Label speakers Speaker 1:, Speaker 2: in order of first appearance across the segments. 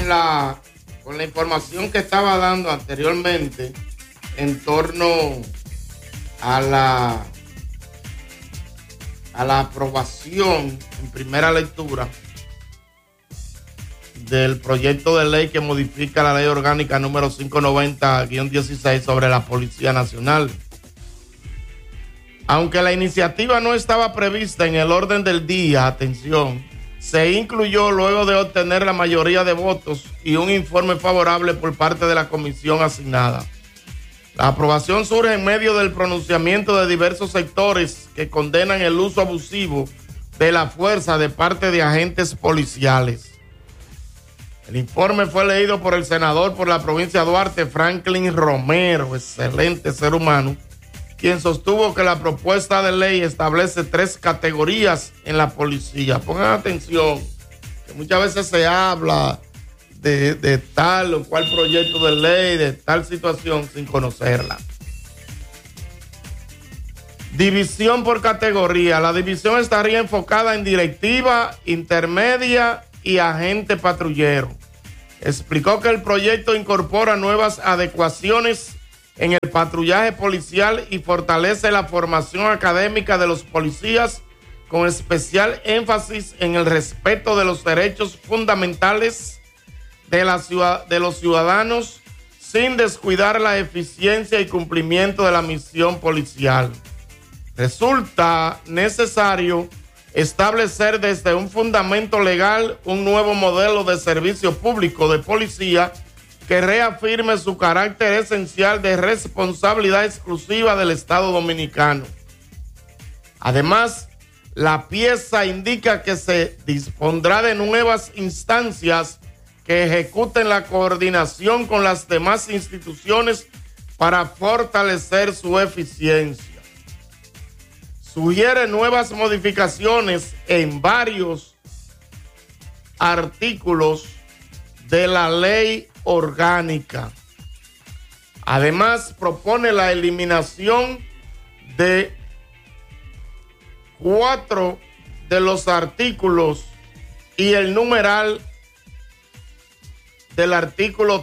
Speaker 1: con la información que estaba dando anteriormente en torno a la aprobación en primera lectura del proyecto de ley que modifica la ley orgánica número 590-16 sobre la Policía Nacional. Aunque la iniciativa no estaba prevista en el orden del día, atención, se incluyó luego de obtener la mayoría de votos y un informe favorable por parte de la comisión asignada. La aprobación surge en medio del pronunciamiento de diversos sectores que condenan el uso abusivo de la fuerza de parte de agentes policiales. El informe fue leído por el senador por la provincia de Duarte, Franklin Romero, excelente ser humano, quien sostuvo que la propuesta de ley establece 3 categorías en la policía. Pongan atención, que muchas veces se habla de tal o cual proyecto de ley, de tal situación, sin conocerla. División por categoría. La división estaría enfocada en directiva, intermedia y agente patrullero. Explicó que el proyecto incorpora nuevas adecuaciones en el patrullaje policial y fortalece la formación académica de los policías con especial énfasis en el respeto de los derechos fundamentales de los ciudadanos sin descuidar la eficiencia y cumplimiento de la misión policial. Resulta necesario establecer desde un fundamento legal un nuevo modelo de servicio público de policía que reafirme su carácter esencial de responsabilidad exclusiva del Estado Dominicano. Además, la pieza indica que se dispondrá de nuevas instancias que ejecuten la coordinación con las demás instituciones para fortalecer su eficiencia. Sugiere nuevas modificaciones en varios artículos de la ley orgánica. Además, propone la eliminación de 4 de los artículos y el numeral del artículo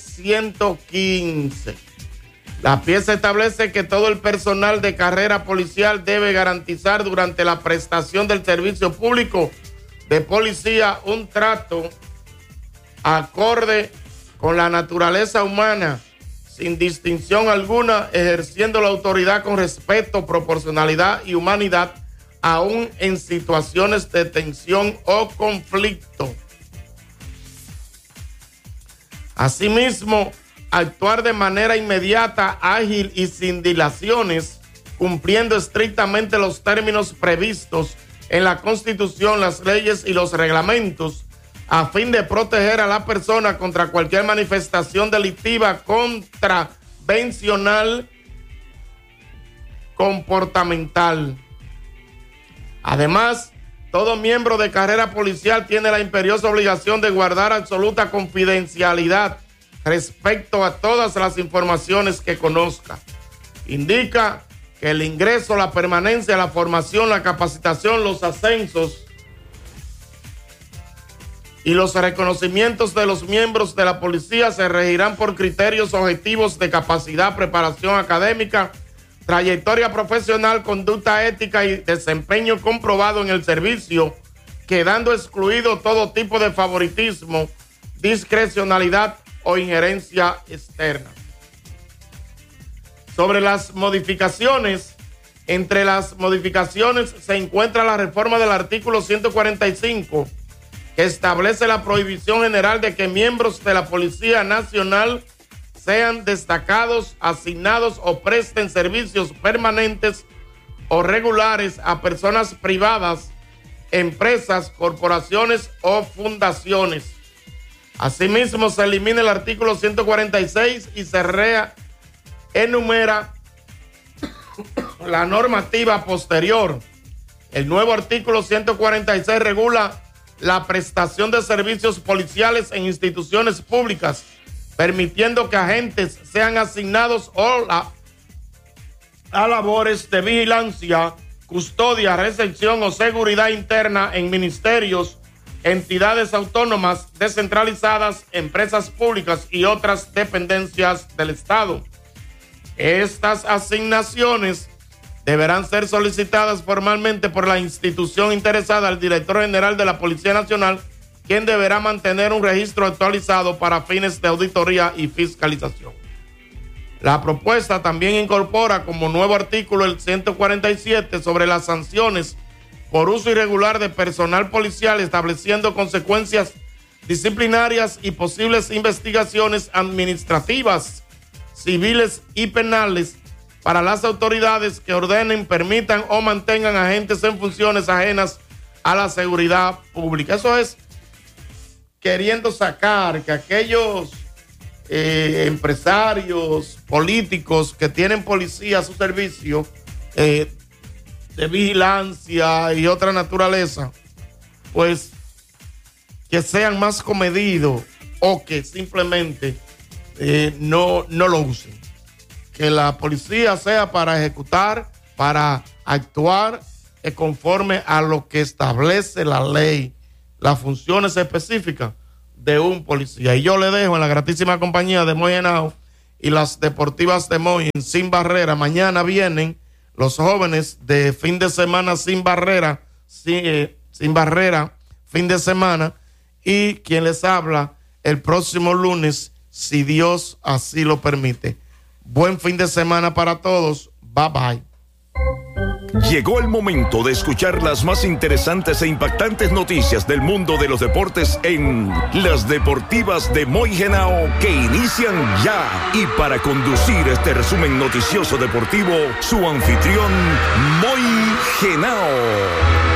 Speaker 1: 315. La pieza establece que todo el personal de carrera policial debe garantizar durante la prestación del servicio público de policía un trato acorde con la naturaleza humana, sin distinción alguna, ejerciendo la autoridad con respeto, proporcionalidad y humanidad, aún en situaciones de tensión o conflicto. Asimismo, actuar de manera inmediata, ágil y sin dilaciones, cumpliendo estrictamente los términos previstos en la Constitución, las leyes y los reglamentos, a fin de proteger a la persona contra cualquier manifestación delictiva, contravencional, comportamental. Además, todo miembro de carrera policial tiene la imperiosa obligación de guardar absoluta confidencialidad respecto a todas las informaciones que conozca. Indica que el ingreso, la permanencia, la formación, la capacitación, los ascensos y los reconocimientos de los miembros de la policía se regirán por criterios objetivos de capacidad, preparación académica, trayectoria profesional, conducta ética y desempeño comprobado en el servicio, quedando excluido todo tipo de favoritismo, discrecionalidad o injerencia externa. Sobre las modificaciones, entre las modificaciones se encuentra la reforma del artículo 145, que establece la prohibición general de que miembros de la Policía Nacional sean destacados, asignados o presten servicios permanentes o regulares a personas privadas, empresas, corporaciones o fundaciones. Asimismo, se elimina el artículo 146 y se enumera la normativa posterior. El nuevo artículo 146 regula la prestación de servicios policiales en instituciones públicas, permitiendo que agentes sean asignados a labores de vigilancia, custodia, recepción o seguridad interna en ministerios, entidades autónomas descentralizadas, empresas públicas y otras dependencias del Estado. Estas asignaciones deberán ser solicitadas formalmente por la institución interesada al director general de la Policía Nacional, quien deberá mantener un registro actualizado para fines de auditoría y fiscalización. La propuesta también incorpora como nuevo artículo el 147 sobre las sanciones por uso irregular de personal policial, estableciendo consecuencias disciplinarias y posibles investigaciones administrativas, civiles y penales para las autoridades que ordenen, permitan o mantengan agentes en funciones ajenas a la seguridad pública. Eso es queriendo sacar que aquellos empresarios, políticos que tienen policía a su servicio, de vigilancia y otra naturaleza, pues que sean más comedidos o que simplemente no lo usen. Que la policía sea para ejecutar, para actuar conforme a lo que establece la ley, las funciones específicas de un policía. Y yo le dejo en la gratísima compañía de Moy Henao y las deportivas de Moy en Sin Barrera. Mañana vienen los jóvenes de fin de semana sin barrera, sin barrera, fin de semana, y quien les habla el próximo lunes, si Dios así lo permite. Buen fin de semana para todos. Bye bye.
Speaker 2: Llegó el momento de escuchar las más interesantes e impactantes noticias del mundo de los deportes en Las Deportivas de Moy Henao, que inician ya. Y para conducir este resumen noticioso deportivo, su anfitrión, Moy Henao.